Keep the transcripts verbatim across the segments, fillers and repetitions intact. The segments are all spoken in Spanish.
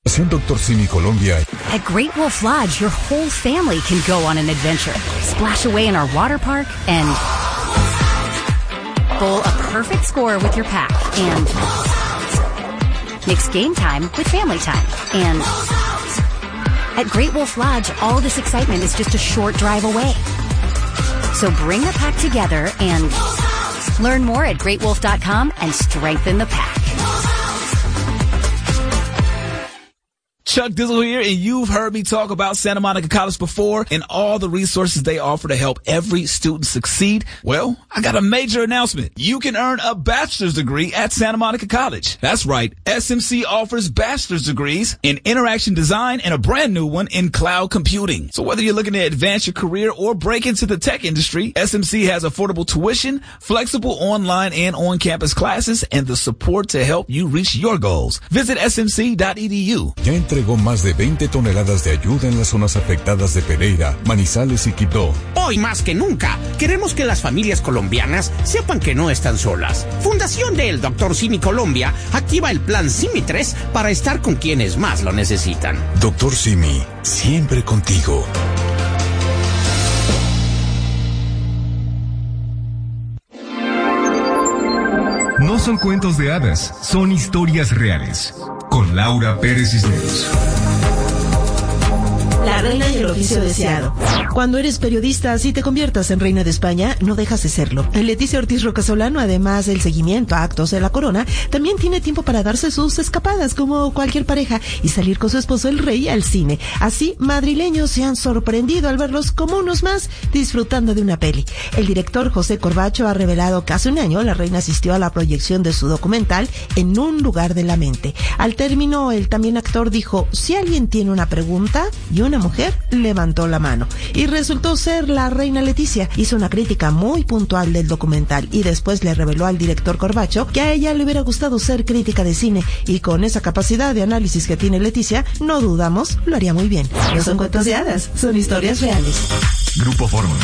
Sin Doctor Simi Colombia. At Great Wolf Lodge, your whole family can go on an adventure. Splash away in our water park and bowl a perfect score with your pack and mix game time with family time. And at Great Wolf Lodge, all this excitement is just a short drive away. So bring the pack together and learn more at great wolf dot com and strengthen the pack. Chuck Dizzle here, and you've heard me talk about Santa Monica College before and all the resources they offer to help every student succeed. Well, I got a major announcement. You can earn a bachelor's degree at Santa Monica College. That's right. S M C offers bachelor's degrees in interaction design and a brand new one in cloud computing. So whether you're looking to advance your career or break into the tech industry, S M C has affordable tuition, flexible online and on-campus classes, and the support to help you reach your goals. Visit S M C dot E D U. Ya entregó más de veinte toneladas de ayuda en las zonas afectadas de Pereira, Manizales y Quibdó. Hoy más que nunca, queremos que las familias colombianas sepan que no están solas. Fundación del Doctor Simi Colombia activa el plan Simi tres para estar con quienes más lo necesitan. Doctor Simi, siempre contigo. No son cuentos de hadas, son historias reales. Con Laura Pérez Cisneros. La reina y el oficio deseado. Cuando eres periodista, si te conviertas en reina de España, no dejas de serlo. Leticia Ortiz Rocasolano, además del seguimiento a actos de la corona, también tiene tiempo para darse sus escapadas como cualquier pareja y salir con su esposo el rey al cine. Así, madrileños se han sorprendido al verlos como unos más disfrutando de una peli. El director José Corbacho ha revelado que hace un año la reina asistió a la proyección de su documental En un lugar de la mente. Al término, el también actor dijo, si alguien tiene una pregunta, y una mujer levantó la mano. Y resultó ser la reina Leticia. Hizo una crítica muy puntual del documental y después le reveló al director Corbacho que a ella le hubiera gustado ser crítica de cine, y con esa capacidad de análisis que tiene Leticia, no dudamos, lo haría muy bien. No son cuentos de hadas, son historias reales. Grupo Fórmula.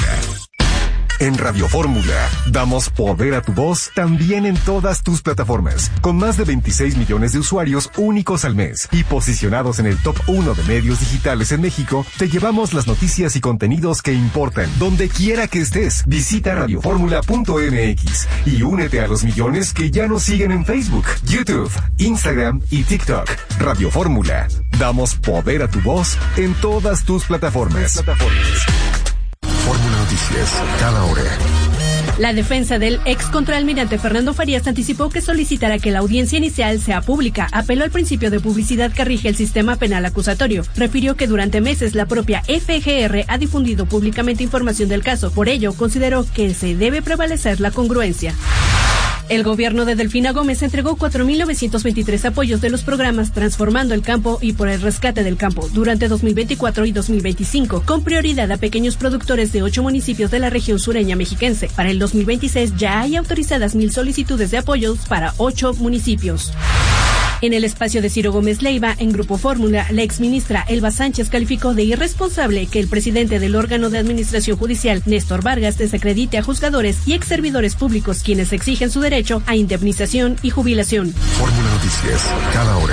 En Radio Fórmula, damos poder a tu voz también en todas tus plataformas, con más de veintiséis millones de usuarios únicos al mes y posicionados en el top uno de medios digitales en México. Te llevamos las noticias y contenidos que importan, donde quiera que estés. Visita radio fórmula punto m x y únete a los millones que ya nos siguen en Facebook, YouTube, Instagram y TikTok. Radio Fórmula, damos poder a tu voz en todas tus plataformas. plataformas. Fórmula Noticias, cada hora. La defensa del ex contraalmirante Fernando Farías anticipó que solicitará que la audiencia inicial sea pública. Apeló al principio de publicidad que rige el sistema penal acusatorio. Refirió que durante meses la propia F G R ha difundido públicamente información del caso. Por ello, consideró que se debe prevalecer la congruencia. El gobierno de Delfina Gómez entregó cuatro mil novecientos veintitrés apoyos de los programas Transformando el Campo y Por el Rescate del Campo durante dos mil veinticuatro y dos mil veinticinco, con prioridad a pequeños productores de ocho municipios de la región sureña mexiquense. Para el dos mil veintiséis ya hay autorizadas mil solicitudes de apoyos para ocho municipios. En el espacio de Ciro Gómez Leiva, en Grupo Fórmula, la exministra Elba Sánchez calificó de irresponsable que el presidente del órgano de administración judicial, Néstor Vargas, desacredite a juzgadores y exservidores públicos quienes exigen su derecho a indemnización y jubilación. Fórmula Noticias, cada hora.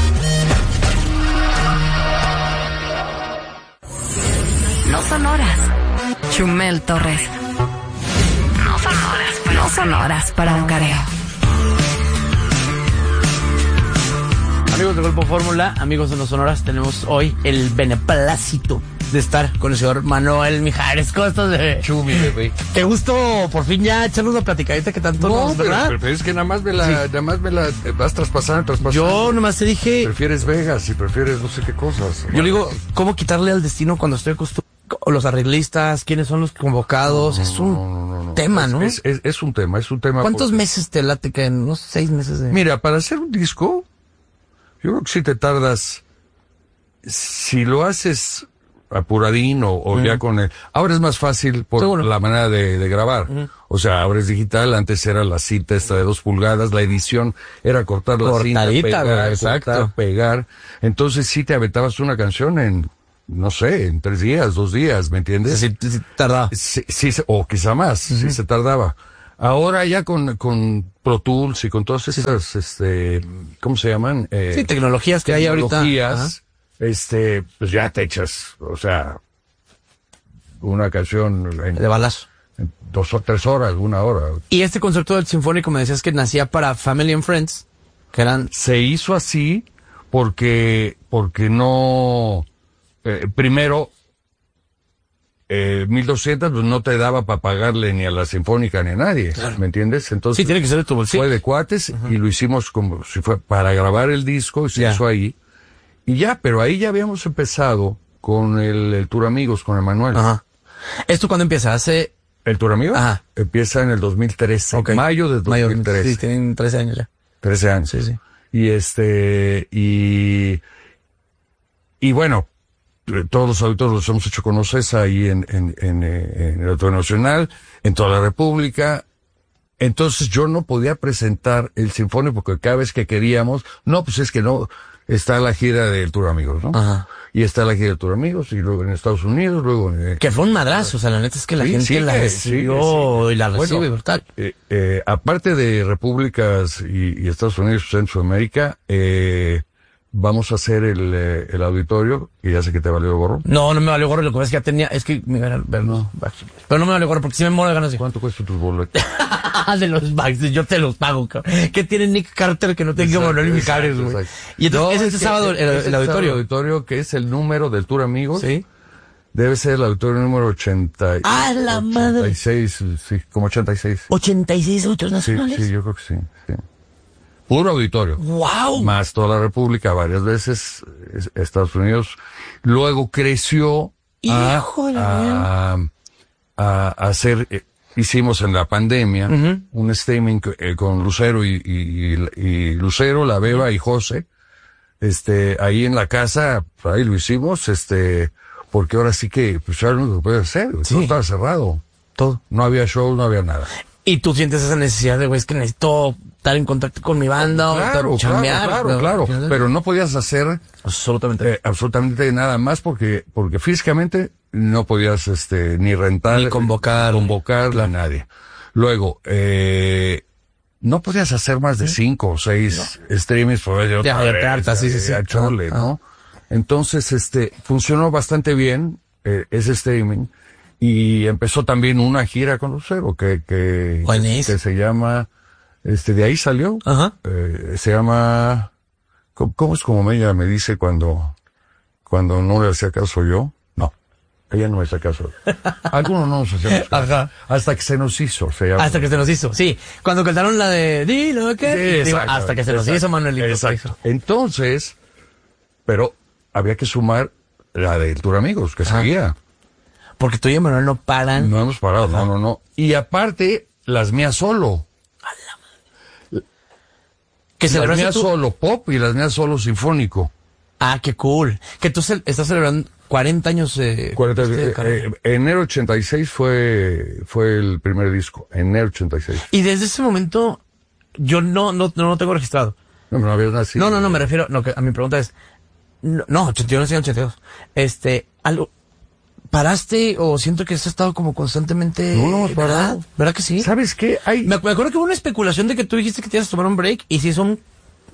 No son horas. Chumel Torres. No son horas. No son horas para un careo. Amigos de Grupo Fórmula, amigos de los Sonoras, tenemos hoy el beneplácito de estar con el señor Manuel Mijares. ¿Cómo estás, bebé? Chumi, bebé. Qué gusto por fin ya echarnos una platicadita que tanto no, nos, pero, ¿verdad? pero, pero es que nada más me la, Sí. nada más me la vas traspasando, traspasando. Yo nomás te dije... Prefieres Vegas y prefieres no sé qué cosas. Yo le digo, ¿cómo quitarle al destino cuando estoy acostumbrado? Los arreglistas, quiénes son los convocados, no, es un no, no, no. tema, ¿no? Es, es, es un tema, es un tema. ¿Cuántos porque... meses te late que en unos seis meses de...? Mira, para hacer un disco, yo creo que si te tardas, si lo haces apuradín o, o mm. ya con el... Ahora es más fácil por Seguro. la manera de, de grabar. Mm. O sea, ahora es digital, antes era la cinta esta de dos pulgadas, la edición era cortar la cinta, pegar, exacto. cortar, pegar. Entonces sí te aventabas una canción en... no sé, en tres días, dos días, ¿me entiendes? Sí, sí, sí tardaba. Sí, sí, o quizá más, uh-huh. sí se tardaba. Ahora ya con, con Pro Tools y con todas esas, este, ¿cómo se llaman? Eh, sí, tecnologías que hay ahorita. Tecnologías, este, pues ya te echas, o sea, una canción en, de balazo. En dos o tres horas, una hora. Y este concepto del sinfónico me decías que nacía para Family and Friends, que eran... Se hizo así porque, porque no, eh, primero, Eh, mil doscientos pues no te daba para pagarle ni a la Sinfónica ni a nadie, claro. ¿Me entiendes? Entonces sí, tiene que ser de tu bolsillo. Fue de cuates uh-huh. y lo hicimos como si fue para grabar el disco y se yeah. hizo ahí. Y ya, pero ahí ya habíamos empezado con el, el Tour Amigos, con Emanuel. Ajá. ¿Esto cuándo empieza? ¿Hace...? ¿El Tour Amigos? Ajá. Empieza en el dos mil trece, okay. Mayo de dos mil trece. Mayo, sí, tienen trece años ya. trece años. Sí, sí. Y este, y, y bueno, todos los auditores los hemos hecho con Ocesa ahí en, en, en, en el Auditorio Nacional, en toda la República. Entonces yo no podía presentar el Sinfónico porque cada vez que queríamos, no, pues es que no, está la gira del Tour Amigos, ¿no? Ajá. Y está la gira del Tour Amigos, y luego en Estados Unidos, luego en... Que fue un madrazo, o sea, la neta es que la sí, gente sí, la recibió sí, sí. y la recibe bueno, brutal. Eh, eh, aparte de repúblicas y, y Estados Unidos, Centroamérica, eh... vamos a hacer el, eh, el auditorio, y ya sé que te valió gorro. No, no me valió gorro, lo que pasa es que ya tenía, es que me iban a ver, no, pero no me valió gorro, porque si me muero de ganas de... ¿Cuánto cuesta tus boletos? De los Backstreet, yo te los pago, cabrón. ¿Qué tiene Nick Carter que no tenga Manuel y Mijares, güey? Y entonces, no, ¿es este sábado el, el, el auditorio? El auditorio, que es el número del Tour Amigos. Sí. Debe ser el auditorio número ochenta. ¡Ah, la madre! ochenta y seis, sí, como ochenta y seis. ¿ochenta y seis auditorios nacionales? Sí, sí, yo creo que sí, sí. Puro auditorio. ¡Wow! Más toda la República, varias veces, Estados Unidos. Luego creció a, a, a, a hacer, eh, hicimos en la pandemia, uh-huh. un streaming eh, con Lucero y, y, y Lucero, La Beba uh-huh. y José. Este, ahí en la casa, ahí lo hicimos, este, porque ahora sí que, pues ya no lo puede hacer, sí. Todo estaba cerrado. Todo. No había show, no había nada. Y tú sientes esa necesidad de, güey, es que necesito estar en contacto con mi banda, claro, o chambear. Claro, claro, claro. Pero no podías hacer absolutamente, eh, absolutamente nada más porque, porque físicamente no podías, este, ni rentar, ni convocar, convocar claro. a nadie. Luego, eh, no podías hacer más de cinco o seis no. streamings por vez de otra de vez, carta, sí, sí, sí. A chole, ah, ¿no? Ah. Entonces, este, funcionó bastante bien, eh, ese streaming. Y empezó también una gira con Lucero que, que, que, que se llama, este, de ahí salió. Ajá. Eh, se llama, ¿cómo, ¿cómo es como ella me dice cuando, cuando no le hacía caso yo? No, ella no me hacía caso. Algunos no nos hacían caso. Ajá. Hasta que se nos hizo, se llama. Hasta que se nos hizo, sí. Cuando cantaron la de, dilo que, sí, digo, hasta que se nos exacto, hizo, Manuelito. Exacto. Entonces, pero había que sumar la del Tour Amigos, que Ajá. seguía. Porque tú y Emanuel no paran. No hemos parado, no, no, no. Y aparte, las mías solo. A la madre. Que las mías tú? Solo pop y las mías solo sinfónico. Ah, qué cool. Que tú ce- estás celebrando cuarenta años de... cuarenta, eh, eh, enero ochenta y seis fue, fue el primer disco. Enero ochenta y seis. Y desde ese momento, yo no, no, no lo tengo registrado. No, no habías nacido. No, no, no, me refiero, no, que a mi pregunta es, no, no ochenta y uno, ochenta y dos. Este, algo... ¿Paraste o siento que has estado como constantemente... No, no hemos parado. ¿Verdad? ¿Verdad que sí? ¿Sabes qué? Hay... Me, me acuerdo que hubo una especulación de que tú dijiste que te ibas a tomar un break y si es un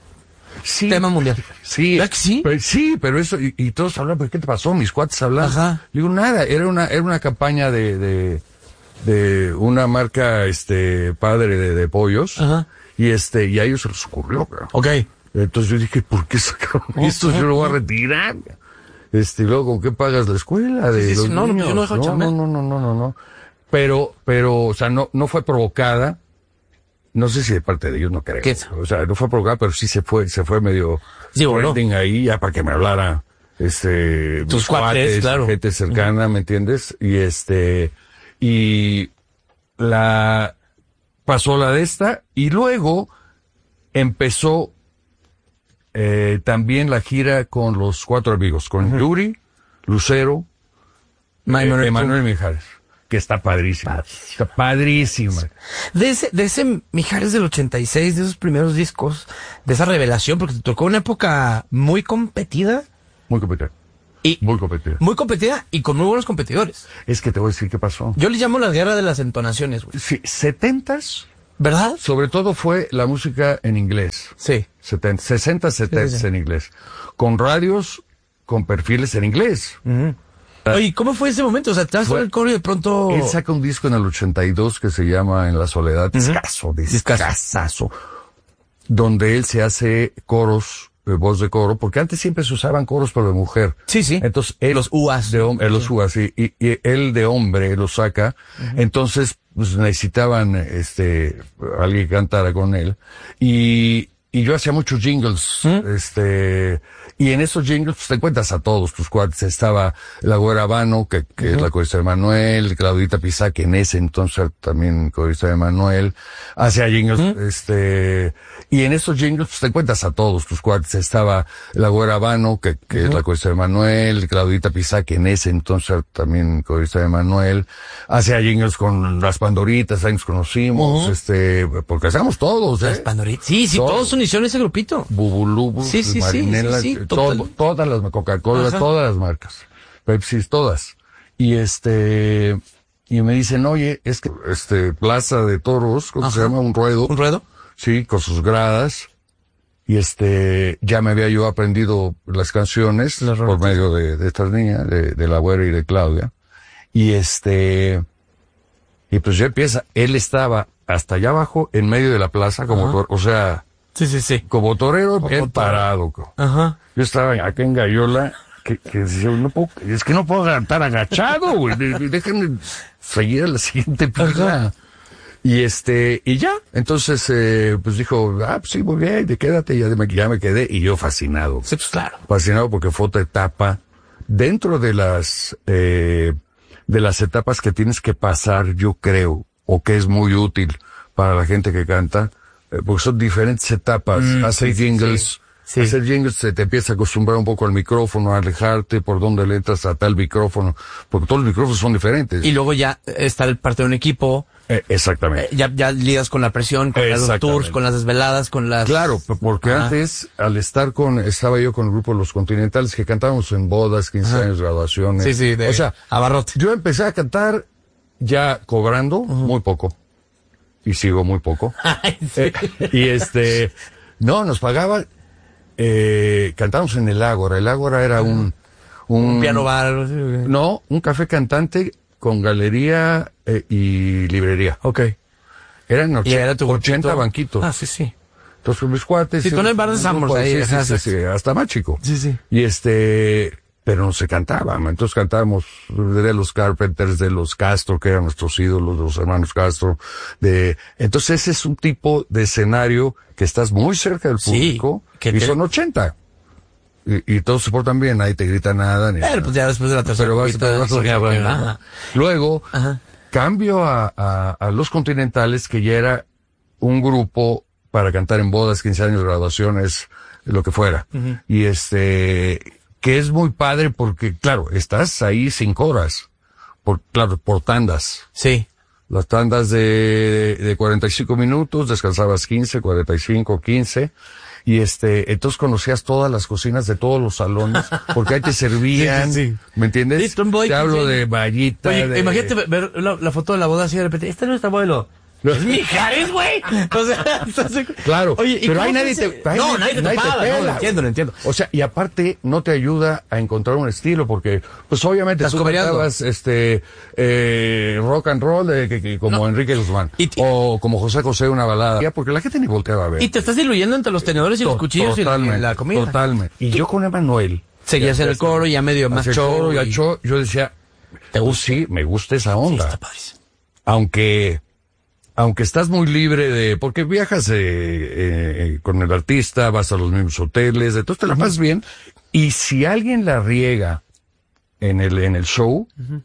sí, tema mundial. Sí. ¿Verdad que sí? Pero, sí, pero eso... Y, y todos hablan, ¿pero qué te pasó? Mis cuates hablan. Ajá. Digo, nada, era una era una campaña de de, de una marca este padre de, de pollos. Ajá. Y este y a ellos se les ocurrió. Bro. Ok. Entonces yo dije, ¿por qué sacaron esto? Yo lo voy a retirar. Este, y luego, ¿con qué pagas la escuela de sí, sí, los sí, no, niños? Yo no, dejo no, no, no, no, no, no, no. Pero, pero, o sea, no, no fue provocada. No sé si de parte de ellos, no creo. ¿Qué? O sea, no fue provocada, pero sí se fue, se fue medio sí, bueno. ahí ya para que me hablara, este, tus cuates, claro. Gente cercana, ¿me entiendes? Y este, y la, pasó la de esta, y luego empezó Eh, también la gira con los cuatro amigos, con uh-huh. Yuri, Lucero, eh, Emanuel Mijares, que está padrísima. Padrísima. Está padrísima. De ese, de ese Mijares del ochenta y seis, de esos primeros discos, de esa revelación, porque te tocó una época muy competida. Muy competida. Y muy competida. Muy competida y con muy buenos competidores. Es que te voy a decir qué pasó. Yo le llamo la guerra de las entonaciones, güey. Sí, setentas... ¿Verdad? Sobre todo fue la música en inglés. Sí. setenta, sesenta, setenta sí, sí, sí. En inglés. Con radios, con perfiles en inglés. Uh-huh. Oye, ¿cómo fue ese momento? O sea, te vas con el coro y de pronto... Él saca un disco en el ochenta y dos que se llama En la soledad. Uh-huh. Discazo, discazazo. Donde él se hace coros, eh, voz de coro, porque antes siempre se usaban coros pero de mujer. Sí, sí. Entonces él... Los U As. De hombre, sí. Los U As, sí. Y, y él de hombre lo saca. Uh-huh. Entonces... pues necesitaban este alguien que cantara con él y y yo hacía muchos jingles ¿Mm? este y en esos jingles pues te encuentras a todos tus cuates. Estaba la Güera Vano que, que uh-huh. es la corista de Manuel, Claudita Pizá, que en ese entonces también corista de Manuel, hacía jingles uh-huh. este y en esos jingles pues te encuentras a todos tus cuates. Estaba la Güera Vano que, que uh-huh. es la corista de Manuel, Claudita Pizá, que en ese entonces también corista de Manuel, hacía jingles con las Pandoritas, ahí nos conocimos, uh-huh. este porque hacíamos todos, ¿eh? Las Pandoritas, sí, sí, todos, todos unieron ese grupito. Bubulubus, sí, sí, Marinela, sí, sí, sí, todo, todas las Coca-Cola, Ajá. todas las marcas, Pepsi, todas. Y este, y me dicen, oye, es que este Plaza de Toros, ¿cómo Ajá. se llama? Un ruedo. ¿Un ruedo? Sí, con sus gradas. Y este, ya me había yo aprendido las canciones las por medio de, de estas niñas, de, de la Güera y de Claudia. Y este, y pues ya empieza, él estaba hasta allá abajo, en medio de la plaza, como, tor- o sea, sí, sí, sí. como torero bien parado. Ajá. Yo estaba acá en Gallola, que, que decía, no puedo, es que no puedo estar agachado, güey, déjenme seguir a la siguiente pista. Y este, y ya, entonces, eh, pues dijo, ah, pues sí, muy bien, te quédate, ya me, ya me quedé, y yo fascinado. Sí, pues claro. Fascinado porque fue otra etapa, dentro de las, eh, de las etapas que tienes que pasar, yo creo, o que es muy útil para la gente que canta, eh, porque son diferentes etapas, mm, hacer sí, jingles, sí. Sí. Hacer jingles se te empieza a acostumbrar un poco al micrófono, a alejarte por donde le entras a tal micrófono, porque todos los micrófonos son diferentes. Y luego ya está el parte de un equipo. Eh, exactamente. Eh, ya, ya lidas con la presión, con los tours, con las desveladas, con las... Claro, porque ah. antes, al estar con, estaba yo con el grupo Los Continentales, que cantábamos en bodas, quince Ajá. años, graduaciones. Sí, sí, de o sea, abarrote. Yo empecé a cantar ya cobrando uh-huh. muy poco. Y sigo muy poco. Ay, sí. eh, y este, no, nos pagaban, eh, cantábamos en el Ágora. El Ágora era un, un... Un piano bar. No, un café cantante con galería eh, y librería. Ok. Eran och- era tu ochenta grupito? banquitos. Ah, sí, sí. Entonces con mis cuates. Sí, tú no hay bar de Sambors ahí. Sí, sí, sí, sí, hasta más chico. Sí, sí. Y este, pero no se cantaba. Entonces cantábamos de los Carpenters, de los Castro, que eran nuestros ídolos, de los hermanos Castro. De, entonces ese es un tipo de escenario que estás muy cerca del público. Sí, que y te... son ochenta. Y, y todos se portan bien, nadie te grita nada. Ni pero nada. Pues ya después de la tercera. Pero vas, vas, vas, vas, vas, vas. Luego, Ajá. cambio a, a, a Los Continentales, que ya era un grupo para cantar en bodas, quince años, graduaciones, lo que fuera. Uh-huh. Y este, que es muy padre porque, claro, estás ahí cinco horas. Por, claro, por tandas. Sí. Las tandas de, de cuarenta y cinco minutos, descansabas quince, cuarenta y cinco, quince. Y este, entonces conocías todas las cocinas de todos los salones, porque ahí te servían, sí, sí, sí. ¿Me entiendes? Sí, boy, te hablo sí. de Vallita. Oye, de... imagínate ver la, la foto de la boda así de repente, este no es tu abuelo. No. Es Mijares, güey. O sea, claro. Oye, ¿y pero ahí nadie se... te, ahí no, nadie te, nadie te pela. No, lo entiendo, lo entiendo. O sea, y aparte no te ayuda a encontrar un estilo, porque, pues obviamente tú cantabas, este, eh, rock and roll, de, que, que, como no. Enrique Guzmán. Y, o como José José, una balada. Porque la gente ni volteaba a ver. Y te estás diluyendo entre los tenedores y los cuchillos y la comida. Totalmente. Y yo con Emanuel. Seguías en el coro, ya medio más show. Y... Yo, yo decía, ¿te gusta? Sí, me gusta esa onda. Sí, está padrísimo. Aunque... Aunque estás muy libre de, porque viajas eh, eh, con el artista, vas a los mismos hoteles, entonces te la pasas bien. Y si alguien la riega en el en el show, uh-huh.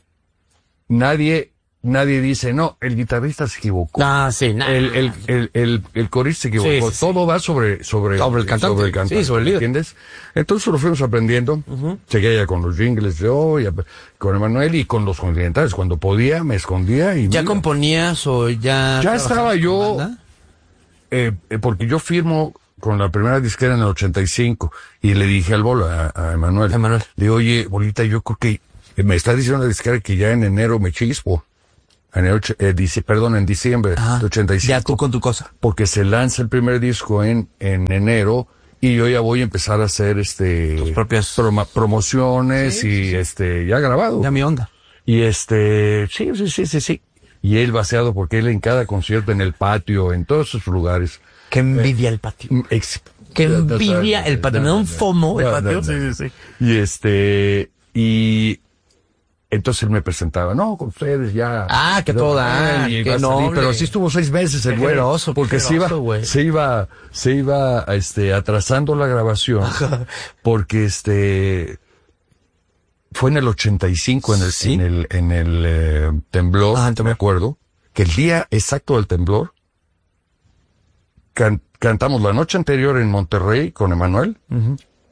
nadie nadie dice, no, el guitarrista se equivocó. Ah, sí, nah. el, el, el, el, el corista se equivocó. Sí, sí, sí. Todo va sobre, sobre, sobre el cantante. Sobre el cantante, sí, sobre el líder. ¿Entiendes? Entonces lo fuimos aprendiendo. Uh-huh. Seguía ya con los jingles yo, ya, con Emanuel y con los continentales. Cuando podía, me escondía y... ¿Ya mira, componías o ya... Ya estaba yo... Eh, eh, porque yo firmo con la primera disquera en el ochenta y cinco y le dije al Bolo, a, a Emanuel, Emanuel, le digo, oye, Bolita, yo creo que me está diciendo la disquera que ya en enero me chispo. En el, eh, dice, perdón, en diciembre Ajá, de ochenta y cinco. Ya tú con tu cosa. Porque se lanza el primer disco en, en enero y yo ya voy a empezar a hacer este tus propias proma, promociones sí, y sí, sí. este ya grabado. Ya mi onda. Y este, sí, sí, sí, sí, sí. Y él vaciado porque él en cada concierto, en el patio, en todos esos lugares. Qué envidia eh, el patio. Ex, Qué envidia el patio. Me da un fomo el patio. Sí, sí, sí. Y este, y entonces él me presentaba, no, con ustedes ya. Ah, que toda, y que no. Pero sí estuvo seis meses el güey. Porque se iba, wey. se iba, se iba, este, atrasando la grabación. Ajá. Porque este, fue en el ochenta y cinco, en el, ¿sí? en el, en el eh, temblor, ah, me acuerdo, que el día exacto del temblor, can, cantamos la noche anterior en Monterrey con Emanuel. Uh-huh.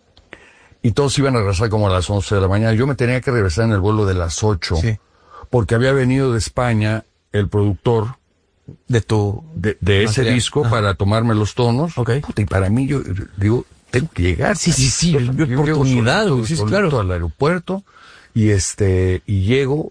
Y todos iban a regresar como a las once de la mañana. Yo me tenía que regresar en el vuelo de las ocho. Sí. Porque había venido de España el productor de tu de, de ese disco Ajá. para tomarme los tonos. Okay. Puta, y para mí, yo digo, tengo que llegar. Sí, sí, sí. Yo, yo oportunidad. Solito, sí, solito claro. al aeropuerto. Y este, y llego.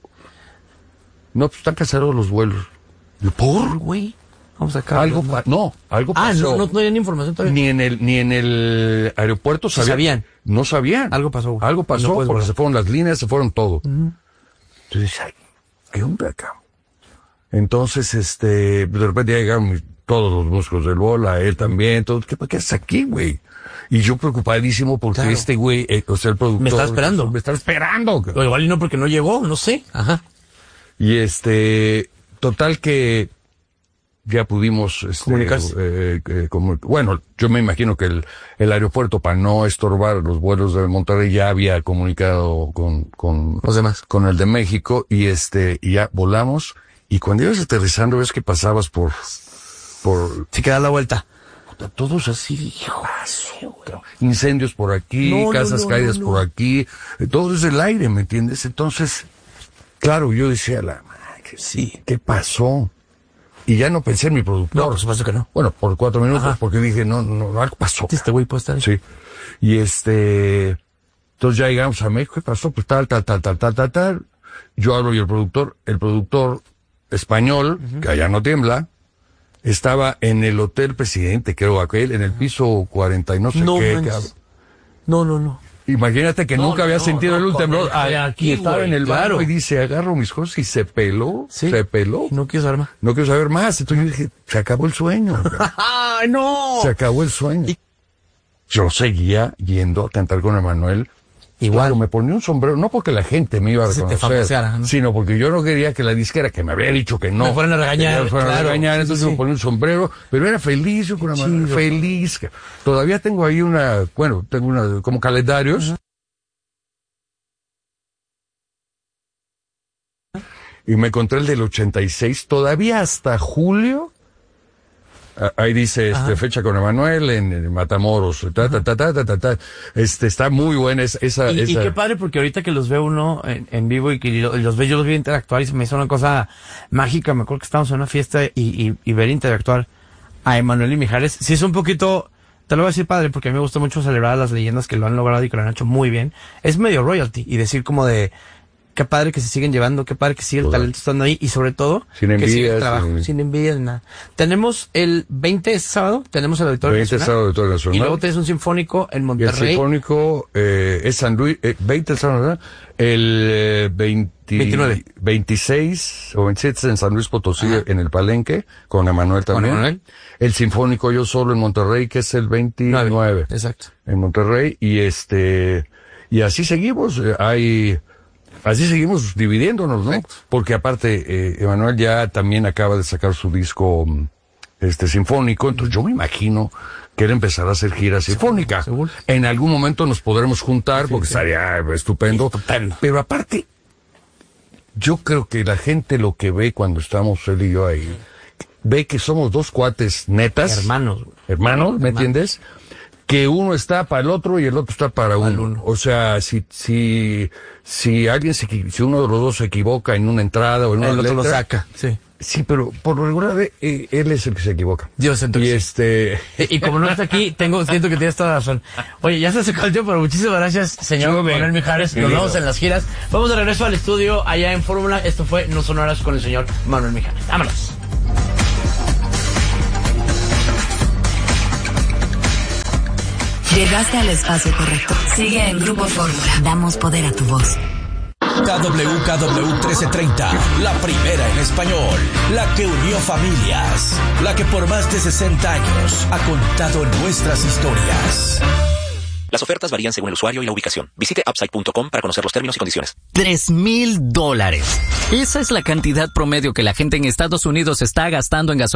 No, pues están cancelados los vuelos. Yo, ¿por, güey? Vamos acá. Algo pa- no, algo ah, pasó. Ah, no, no, no había información todavía. Ni en el, ni en el aeropuerto sí sabían. sabían. No sabían. Algo pasó. Algo pasó no porque volver. se fueron las líneas, se fueron todo. Uh-huh. Entonces, ay, ¿qué onda acá? Entonces, este, de repente ya llegaron todos los músicos del Bola, él también, todo. ¿Qué, qué haces aquí, güey? Y yo preocupadísimo porque claro. este güey, eh, o sea, el productor. Me está esperando. Me está esperando. O igual y no porque no llegó, no sé. Ajá. Y este, total que ya pudimos este, comunicarse. Eh, eh, como, bueno, yo me imagino que el, el aeropuerto, para no estorbar los vuelos de Monterrey, ya había comunicado con, con los demás, con el de México, y este, y ya volamos, y cuando ibas aterrizando ves que pasabas por, por... Sí, que da la vuelta. Todos así, hijo, incendios por aquí, no, casas no, no, caídas no, no. por aquí, todo es el aire, ¿me entiendes? Entonces, claro, yo decía, la madre, sí, ¿qué pasó? Y ya no pensé en mi productor. No, por supuesto que no. Bueno, por cuatro minutos, Ajá. porque dije, no, no, algo pasó. Este güey puede estar ahí. Sí. Y este, entonces ya llegamos a México, ¿qué pasó? Pues tal, tal, tal, tal, tal, tal, tal. Yo hablo y el productor, el productor español, uh-huh. que allá no tiembla, estaba en el Hotel Presidente, creo, aquel, en el piso cuarenta y no sé no, qué. Manches. No, no, no. Imagínate que no, nunca había no, sentido no, el temblor. Aquí, aquí estaba güey, en el claro. barco y dice, agarro mis cosas y se peló, ¿Sí? se peló. No quiero saber más. No quiero saber más. Entonces yo dije, se acabó el sueño. ¡Ay, no! Se acabó el sueño. Y yo seguía yendo a cantar con Emanuel. Igual. Claro, me ponía un sombrero, no porque la gente me iba a reconocer, ¿no? sino porque yo no quería que la disquera, que me había dicho que no, me fueran a regañar, me fueran claro, a regañar, sí, entonces sí. me ponía un sombrero, pero era feliz yo con Emanuel, feliz. Todavía tengo ahí una, bueno, tengo una, como calendarios. Uh-huh. Y me encontré el del ochenta y seis, todavía hasta julio. Ahí dice, este, fecha con Emanuel en, en Matamoros, ta, ta, ta, ta, ta, ta, ta. Este, está muy buena esa, esa, y, esa. Y qué padre, porque ahorita que los ve uno en, en vivo y que lo, los ve, yo los vi interactuar y se me hizo una cosa mágica. Me acuerdo que estábamos en una fiesta y, y, y ver interactuar a Emanuel y Mijares. Sí es un poquito, te lo voy a decir padre, porque a mí me gusta mucho celebrar a las leyendas que lo han logrado y que lo han hecho muy bien. Es medio royalty y decir como de, qué padre que se siguen llevando, qué padre que sigue el Total. talento estando ahí y sobre todo sin que envidias, sigue el trabajo, sin, sin envidias, nada. Tenemos el veinte ese sábado, tenemos el Auditorio veinte Nacional. sábado Auditorio Nacional. Y luego tenés un sinfónico en Monterrey. Y el sinfónico eh, es San Luis, eh, veinte el sábado, ¿verdad? El eh, veinte, veintinueve. veintiséis o veintisiete en San Luis Potosí, Ajá. en el Palenque, con Emanuel también. ¿Con Emanuel? El sinfónico Yo Solo en Monterrey, que es el veintinueve. nueve, exacto. En Monterrey, y este, y así seguimos, eh, hay... Así seguimos dividiéndonos, ¿no? Perfecto. Porque aparte, eh, Emanuel ya también acaba de sacar su disco este sinfónico, entonces yo me imagino que él empezará a hacer gira sinfónica. ¿Seguro? En algún momento nos podremos juntar, sí, porque sí. estaría estupendo. Estupendo. Pero aparte, yo creo que la gente lo que ve cuando estamos él y yo ahí, ve que somos dos cuates netas. Hermanos. Hermanos, ¿me Hermanos. entiendes? Que uno está para el otro y el otro está para uno. uno. O sea, si si si alguien se, si uno de los dos se equivoca en una entrada o en una el letra, otro lo saca. Sí. Sí, pero por lo regular eh, él es el que se equivoca. Dios, entonces. Y este... Y, y como no está aquí, tengo, siento que tienes toda la razón. Oye, ya se acercó el tiempo, pero muchísimas gracias, señor Manuel Mijares. Nos vemos en las giras. Vamos de regreso al estudio allá en Fórmula. Esto fue No Son Horas con el señor Manuel Mijares. Vámonos. Llegaste al espacio correcto. Sigue en Grupo Fórmula. Damos poder a tu voz. K W K W trece treinta, la primera en español, la que unió familias, la que por más de sesenta años ha contado nuestras historias. Las ofertas varían según el usuario y la ubicación. Visite upside punto com para conocer los términos y condiciones. Tres mil dólares. Esa es la cantidad promedio que la gente en Estados Unidos está gastando en gasolina